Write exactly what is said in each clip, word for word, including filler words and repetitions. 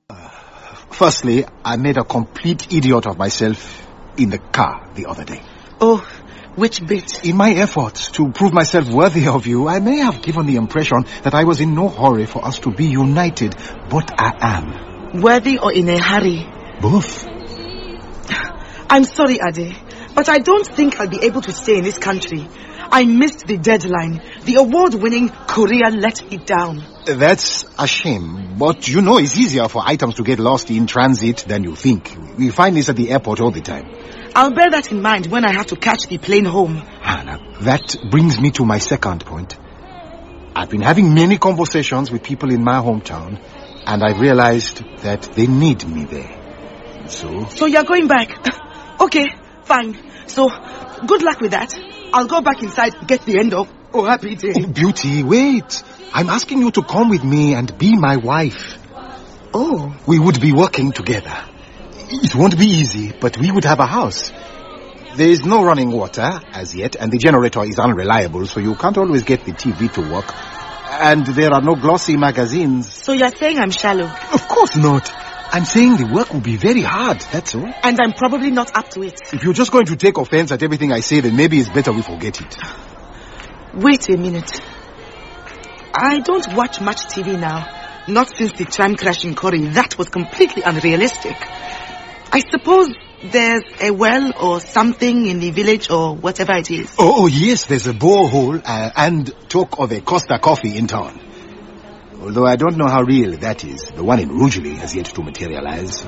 Uh, firstly, I made a complete idiot of myself in the car the other day. Oh, which bit? In my efforts to prove myself worthy of you, I may have given the impression that I was in no hurry for us to be united, but I am. Worthy or in a hurry? Both. I'm sorry, Ade, but I don't think I'll be able to stay in this country. I missed the deadline. The award-winning Korea let me down. That's a shame, but you know it's easier for items to get lost in transit than you think. We find this at the airport all the time. I'll bear that in mind when I have to catch the plane home. Hannah, that brings me to my second point. I've been having many conversations with people in my hometown, and I've realized that they need me there. So... So you're going back? Okay, fine. So, good luck with that. I'll go back inside and get the end of Oh Happy Day. Oh, Beauty, wait. I'm asking you to come with me and be my wife. Oh. We would be working together. It won't be easy, but we would have a house. There is no running water as yet, and the generator is unreliable, so you can't always get the T V to work. And there are no glossy magazines. So you're saying I'm shallow? Of course not. I'm saying the work will be very hard, that's all. And I'm probably not up to it. If you're just going to take offense at everything I say, then maybe it's better we forget it. Wait a minute. I don't watch much T V now. Not since the tram crash in Korea. That was completely unrealistic. I suppose there's a well or something in the village or whatever it is. Oh, oh yes, there's a borehole uh, and talk of a Costa Coffee in town. Although I don't know how real that is. The one in Rujali has yet to materialize.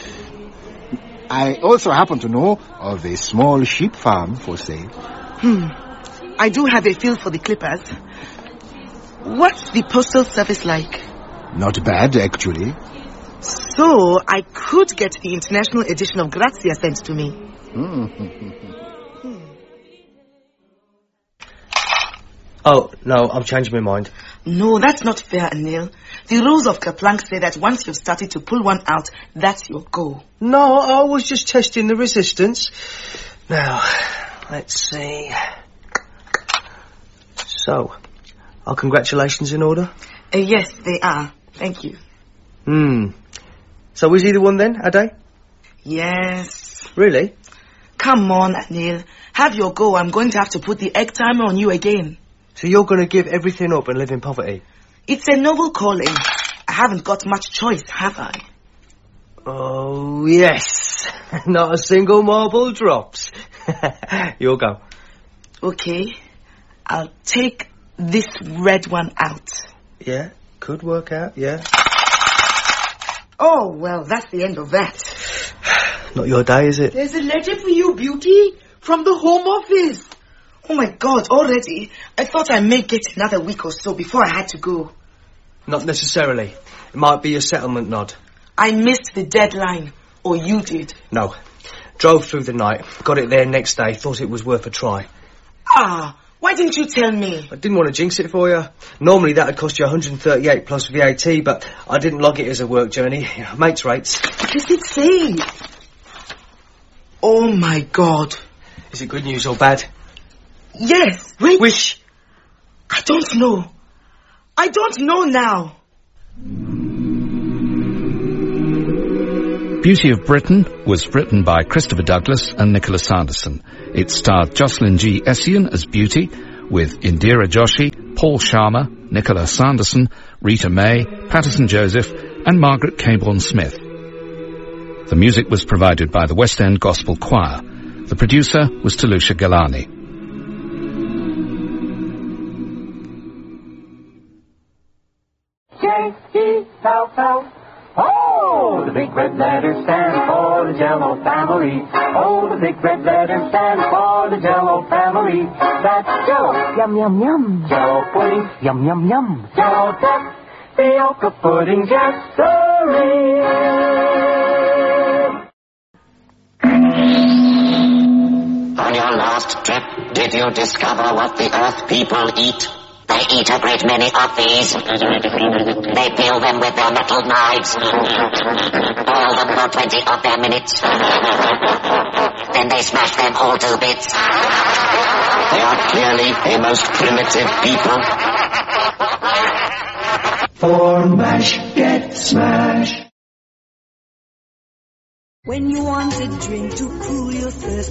I also happen to know of a small sheep farm for sale. Hmm. I do have a feel for the clippers. What's the postal service like? Not bad, actually. So, I could get the international edition of Grazia sent to me. Hmm. Oh, no, I'm changing my mind. No, that's not fair, Anil. The rules of Kerplunk say that once you've started to pull one out, that's your goal. No, I was just testing the resistance. Now, let's see. So, are congratulations in order? Uh, yes, they are. Thank you. Hmm. So is he the one then, Ade? Yes. Really? Come on, Anil. Have your go. I'm going to have to put the egg timer on you again. So you're going to give everything up and live in poverty? It's a noble calling. I haven't got much choice, have I? Oh, yes. Not a single marble drops. You'll go. Okay. I'll take this red one out. Yeah, could work out, yeah. Oh, well, that's the end of that. Not your day, is it? There's a letter for you, Beauty, from the Home Office. Oh, my God, already? I thought I may get another week or so before I had to go. Not necessarily. It might be a settlement nod. I missed the deadline. Or you did. No. Drove through the night, got it there next day, thought it was worth a try. Ah, why didn't you tell me? I didn't want to jinx it for you. Normally that'd cost you one hundred thirty-eight plus V A T, but I didn't log it as a work journey. Mates rates. What does it say? Oh, my God. Is it good news or bad? Yes. Wait. Which? I don't know. I don't know now. Beauty of Britain was written by Christopher Douglas and Nicola Sanderson. It starred Jocelyn G. Essien as Beauty, with Indira Joshi, Paul Sharma, Nicola Sanderson, Rita May, Patterson Joseph, and Margaret Caborn-Smith. The music was provided by the West End Gospel Choir. The producer was Talusha Galani. J E L L. Oh, the big red letters stand for the Jell-O family. Oh, the big red letters stand for the Jell-O family. That's Jell-O. Yum, yum, yum. Jell-O pudding. Yum, yum, yum. Jell-O tapioca pudding, yes, sirree. On your last trip, did you discover what the Earth people eat? They eat a great many of these. They peel them with their metal knives. Boil them for twenty of their minutes. Then they smash them all to bits. They are clearly a most primitive people. For mash, get smash. When you want a drink to cool your thirst,